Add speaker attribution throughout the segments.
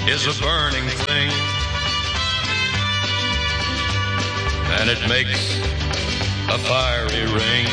Speaker 1: is a burning thing, and it makes a fiery ring.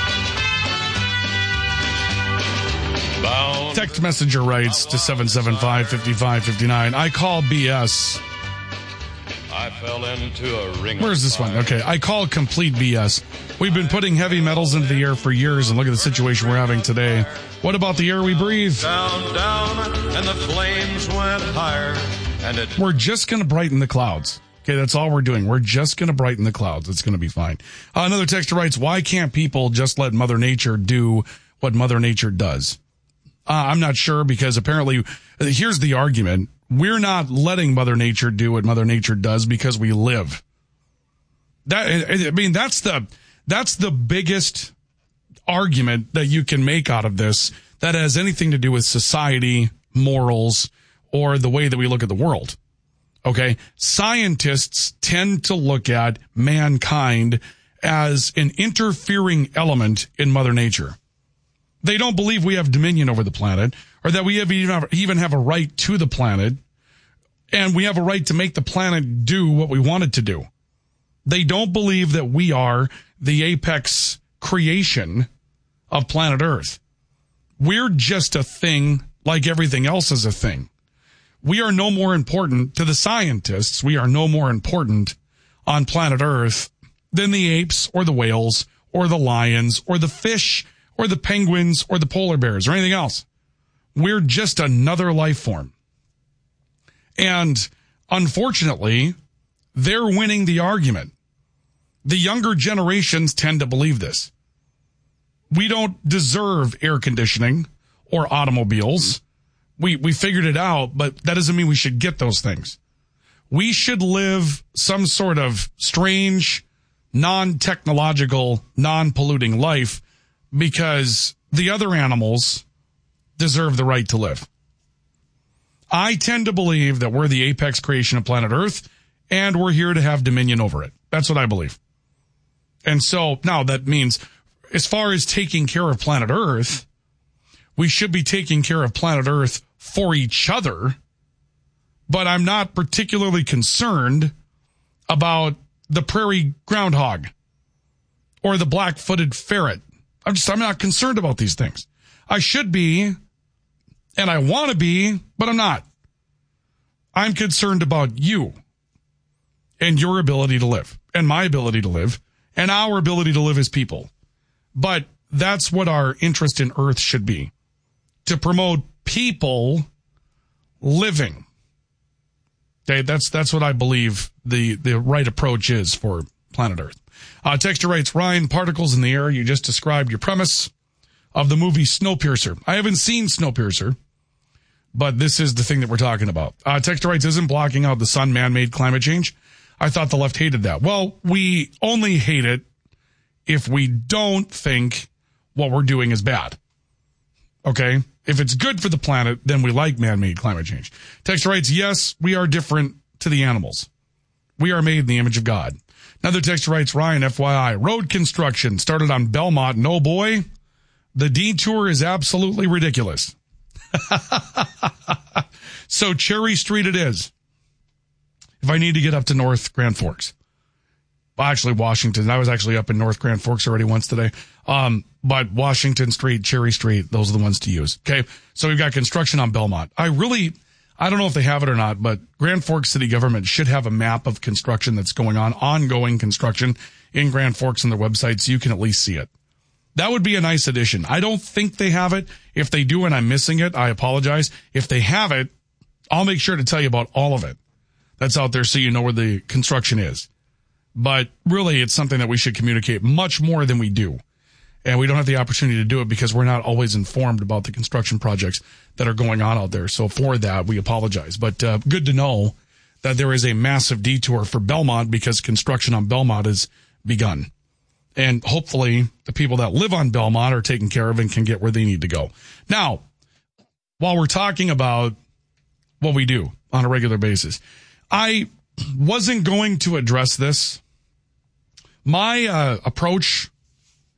Speaker 1: Bound.
Speaker 2: Text messenger writes to 775-5559. I call BS.
Speaker 1: I fell into a ring.
Speaker 2: Where's this one? Okay, I call complete BS. We've been putting heavy metals into the air for years, and look at the situation we're having today. What about the air we breathe?
Speaker 1: Down, down, and the flames went higher. And
Speaker 2: we're just going to brighten the clouds. Okay, that's all we're doing. We're just going to brighten the clouds. It's going to be fine. Another texter writes, why can't people just let Mother Nature do what Mother Nature does? I'm not sure, because apparently, here's the argument. We're not letting Mother Nature do what Mother Nature does because we live. That's the biggest argument that you can make out of this that has anything to do with society, morals, or the way that we look at the world. Okay? Scientists tend to look at mankind as an interfering element in Mother Nature. They don't believe we have dominion over the planet, or that we even have a right to the planet, and we have a right to make the planet do what we want it to do. They don't believe that we are the apex creation of planet Earth. We're just a thing like everything else is a thing. We are no more important to the scientists. We are no more important on planet Earth than the apes or the whales or the lions or the fish or the penguins or the polar bears or anything else. We're just another life form. And unfortunately, they're winning the argument. The younger generations tend to believe this. We don't deserve air conditioning or automobiles. We figured it out, but that doesn't mean we should get those things. We should live some sort of strange, non-technological, non-polluting life because the other animals deserve the right to live. I tend to believe that we're the apex creation of planet Earth, and we're here to have dominion over it. That's what I believe. And so now that means, as far as taking care of planet Earth, we should be taking care of planet Earth for each other, but I'm not particularly concerned about the prairie groundhog or the black-footed ferret. I'm not concerned about these things. I should be, and I want to be, but I'm not. I'm concerned about you and your ability to live, and my ability to live, and our ability to live as people. But that's what our interest in Earth should be, to promote people living. Okay, that's what I believe the right approach is for planet Earth. Texter writes, Ryan, particles in the air. You just described your premise of the movie Snowpiercer. I haven't seen Snowpiercer, but this is the thing that we're talking about. Texter writes, isn't blocking out the sun man-made climate change? I thought the left hated that. Well, we only hate it if we don't think what we're doing is bad. Okay? If it's good for the planet, then we like man-made climate change. Texter writes, yes, we are different to the animals. We are made in the image of God. Another texter writes, Ryan, FYI, road construction started on Belmont. No, boy, the detour is absolutely ridiculous. So Cherry Street it is. If I need to get up to North Grand Forks. Well, actually, Washington. I was actually up in North Grand Forks already once today. But Washington Street, Cherry Street, those are the ones to use. Okay. So we've got construction on Belmont. I don't know if they have it or not, but Grand Forks city government should have a map of construction that's going on, ongoing construction in Grand Forks on their website, so you can at least see it. That would be a nice addition. I don't think they have it. If they do and I'm missing it, I apologize. If they have it, I'll make sure to tell you about all of it that's out there so you know where the construction is. But really, it's something that we should communicate much more than we do. And we don't have the opportunity to do it because we're not always informed about the construction projects that are going on out there. So for that, we apologize. But good to know that there is a massive detour for Belmont because construction on Belmont has begun. And hopefully the people that live on Belmont are taken care of and can get where they need to go. Now, while we're talking about what we do on a regular basis, I wasn't going to address this. My approach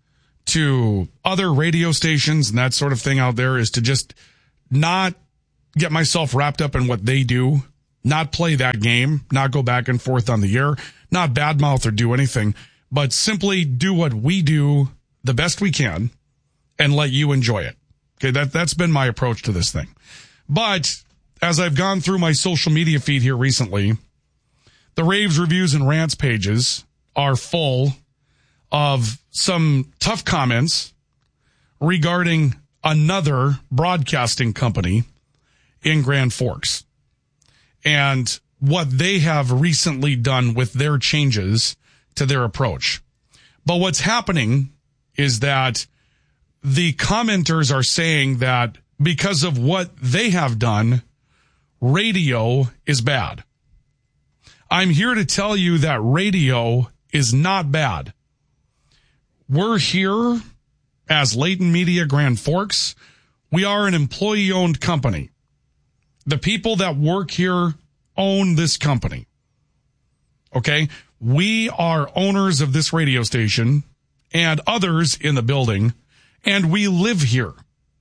Speaker 2: to other radio stations and that sort of thing out there is to just not get myself wrapped up in what they do, not play that game, not go back and forth on the air, not badmouth or do anything, but simply do what we do the best we can and let you enjoy it. Okay, that's been my approach to this thing. But as I've gone through my social media feed here recently, the raves, reviews, and rants pages are full of some tough comments regarding another broadcasting company in Grand Forks and what they have recently done with their changes to their approach. But what's happening is that the commenters are saying that because of what they have done, radio is bad. I'm here to tell you that radio is not bad. We're here as Leighton Media Grand Forks. We are an employee-owned company. The people that work here own this company. Okay? We are owners of this radio station and others in the building, and we live here.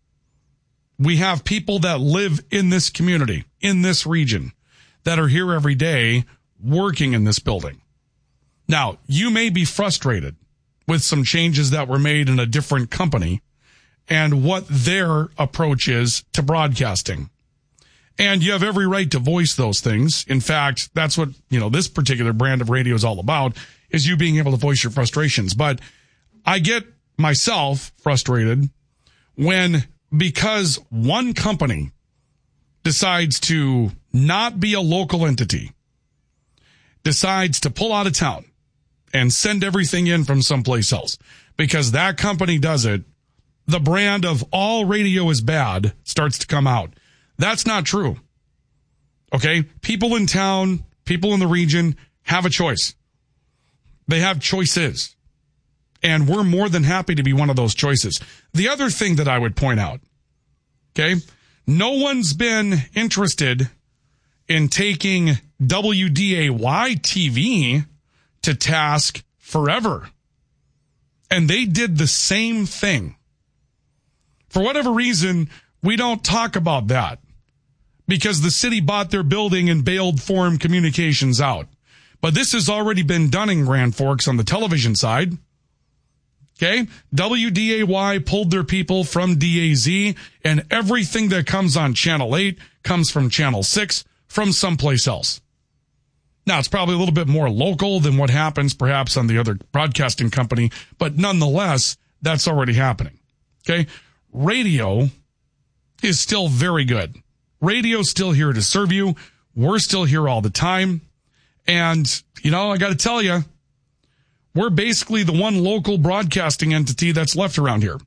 Speaker 2: We have people that live in this community, in this region, that are here every day working in this building. Now, you may be frustrated with some changes that were made in a different company and what their approach is to broadcasting. And you have every right to voice those things. In fact, that's what, this particular brand of radio is all about, is you being able to voice your frustrations. But I get myself frustrated when, because one company decides to not be a local entity, decides to pull out of town and send everything in from someplace else, because that company does it, the brand of all radio is bad starts to come out. That's not true. Okay? People in town, people in the region have a choice. They have choices. And we're more than happy to be one of those choices. The other thing that I would point out, okay, no one's been interested in taking WDAY TV to task forever. And they did the same thing. For whatever reason, we don't talk about that because the city bought their building and bailed Forum Communications out. But this has already been done in Grand Forks on the television side. Okay? WDAY pulled their people from DAZ, and everything that comes on Channel 8 comes from Channel 6 from someplace else. Now, it's probably a little bit more local than what happens perhaps on the other broadcasting company, but nonetheless, that's already happening. Okay? Radio is still very good. Radio's still here to serve you. We're still here all the time. And, I got to tell you, we're basically the one local broadcasting entity that's left around here.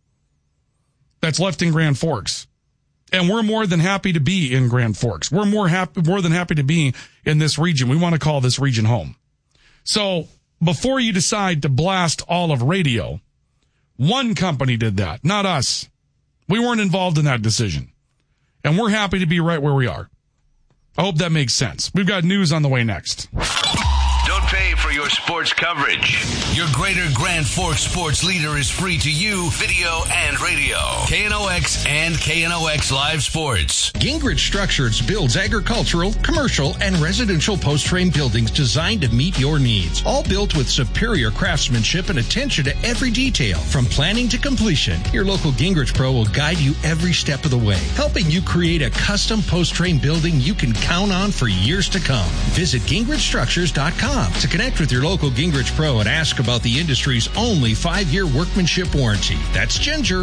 Speaker 2: That's left in Grand Forks. And we're more than happy to be in Grand Forks. We're more than happy to be in this region. We want to call this region home. So before you decide to blast all of radio, one company did that, not us. We weren't involved in that decision. And we're happy to be right where we are. I hope that makes sense. We've got news on the way next.
Speaker 3: Don't pay for your sports coverage. Your Greater Grand Forks sports leader is free to you, video and radio. KNOX and KNOX Live Sports.
Speaker 4: Gingrich Structures builds agricultural, commercial, and residential post-frame buildings designed to meet your needs. All built with superior craftsmanship and attention to every detail. From planning to completion, your local Gingrich Pro will guide you every step of the way, helping you create a custom post-frame building you can count on for years to come. Visit GingrichStructures.com to connect with your local Gingrich Pro and ask about the industry's only 5-year workmanship warranty. That's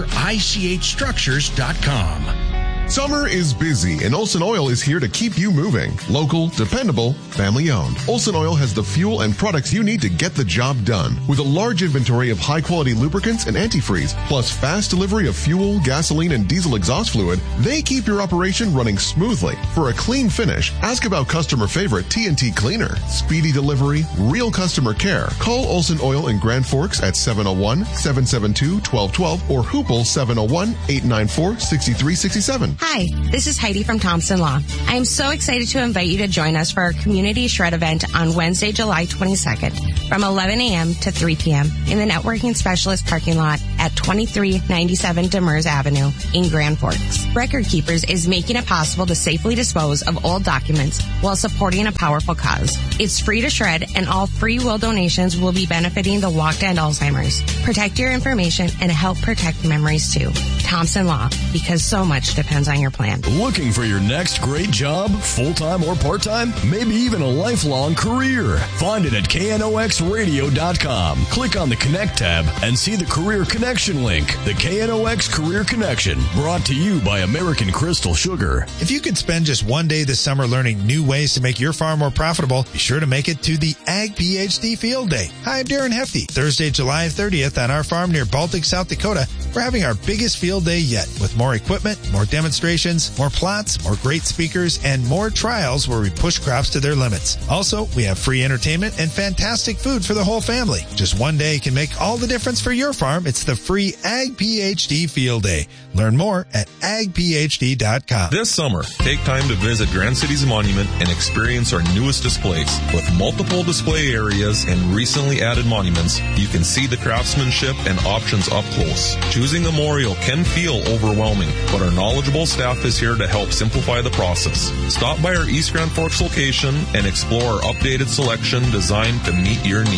Speaker 4: GingrichStructures.com.
Speaker 5: Summer is busy, and Olson Oil is here to keep you moving. Local, dependable, family-owned. Olson Oil has the fuel and products you need to get the job done. With a large inventory of high-quality lubricants and antifreeze, plus fast delivery of fuel, gasoline, and diesel exhaust fluid, they keep your operation running smoothly. For a clean finish, ask about customer favorite TNT Cleaner. Speedy delivery, real customer care. Call Olson Oil in Grand Forks at 701-772-1212 or Hoople 701-894-6367.
Speaker 6: Hi, this is Heidi from Thompson Law. I am so excited to invite you to join us for our Community Shred event on Wednesday, July 22nd from 11 a.m. to 3 p.m. in the Networking Specialist parking lot at 2397 Demers Avenue in Grand Forks. Record Keepers is making it possible to safely dispose of old documents while supporting a powerful cause. It's free to shred, and all free will donations will be benefiting the Walk to End Alzheimer's. Protect your information and help protect memories too. Thompson Law, because so much depends on your plan.
Speaker 7: Looking for your next great job, full-time or part-time? Maybe even a lifelong career? Find it at KNOXradio.com. Click on the Connect tab and see the Career Connection link. The KNOX Career Connection, brought to you by American Crystal Sugar.
Speaker 8: If you could spend just one day this summer learning new ways to make your farm more profitable, be sure to make it to the Ag PhD Field Day. Hi, I'm Darren Hefty. Thursday, July 30th on our farm near Baltic, South Dakota, we're having our biggest field day yet, with more equipment, more demonstrations, more plots, more great speakers, and more trials where we push crops to their limits. Also, we have free entertainment and fantastic food for the whole family. Just one day can make all the difference for your farm. It's the free Ag PhD Field Day. Learn more at agphd.com.
Speaker 9: This summer, take time to visit Grand Cities Monument and experience our newest displays. With multiple display areas and recently added monuments, you can see the craftsmanship and options up close. Choosing a memorial can feel overwhelming, but our knowledgeable staff is here to help simplify the process. Stop by our East Grand Forks location and explore our updated selection designed to meet your needs.